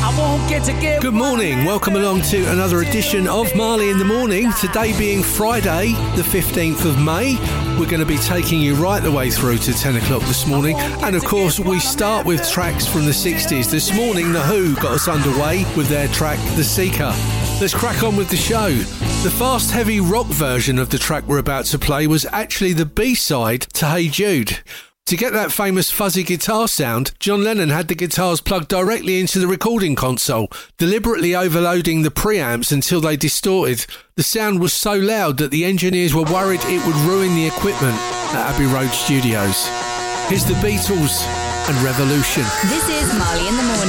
Good morning, welcome along to another edition of Marley in the Morning. Today being Friday, the 15th of May. We're going to be taking you right the way through to 10 o'clock this morning. And of course, we start with tracks from the 60s. This morning, The Who got us underway with their track, The Seeker. Let's crack on with the show. The fast, heavy rock version of the track we're about to play was actually the B-side to Hey Jude. To get that famous fuzzy guitar sound, John Lennon had the guitars plugged directly into the recording console, deliberately overloading the preamps until they distorted. The sound was so loud that the engineers were worried it would ruin the equipment at Abbey Road Studios. Here's the Beatles and Revolution. This is Marley in the Morning.